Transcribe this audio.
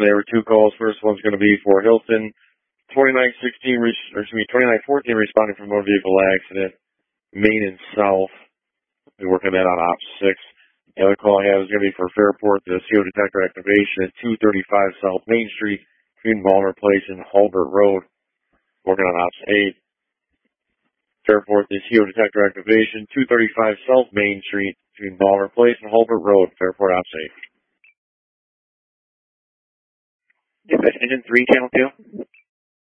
there were 2 calls. First one's going to be for Hilton. 2914 responding for motor vehicle accident. Main and South. We're working that on Op 6. The other call I have is going to be for Fairport. The CO detector activation at 235 South Main Street between Balmer Place and Hulbert Road. Working on Ops 8. Fairport, the CO detector activation, 235 South Main Street between Balmer Place and Hulbert Road. Fairport Ops 8. Dispatch Engine 3, Channel 2.